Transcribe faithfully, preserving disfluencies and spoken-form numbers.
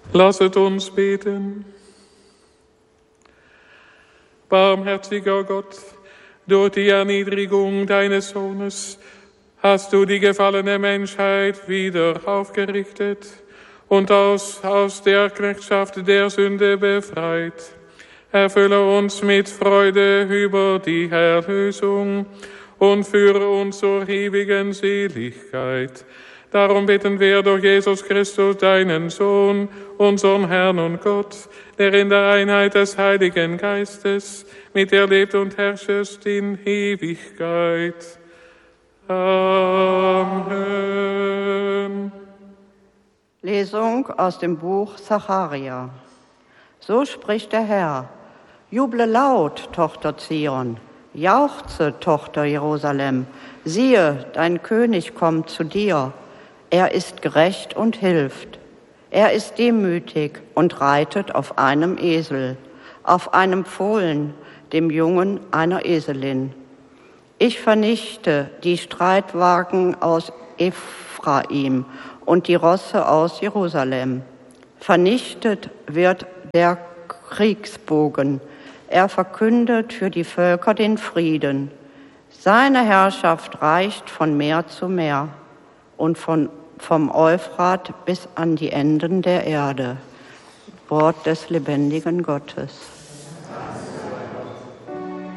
Lasset uns beten. Barmherziger Gott, durch die Erniedrigung deines Sohnes hast du die gefallene Menschheit wieder aufgerichtet und aus, aus der Knechtschaft der Sünde befreit. Erfülle uns mit Freude über die Erlösung und führe uns zur ewigen Seligkeit. Darum bitten wir durch Jesus Christus, deinen Sohn, unseren Herrn und Gott, der in der Einheit des Heiligen Geistes mit dir lebt und herrscht in Ewigkeit. Amen. Lesung aus dem Buch Sacharja. So spricht der Herr: Juble laut, Tochter Zion, jauchze, Tochter Jerusalem. Siehe, dein König kommt zu dir. Er ist gerecht und hilft. Er ist demütig und reitet auf einem Esel, auf einem Fohlen, dem Jungen einer Eselin. Ich vernichte die Streitwagen aus Ephraim und die Rosse aus Jerusalem. Vernichtet wird der Kriegsbogen. Er verkündet für die Völker den Frieden. Seine Herrschaft reicht von Meer zu Meer und von, vom Euphrat bis an die Enden der Erde. Wort des lebendigen Gottes.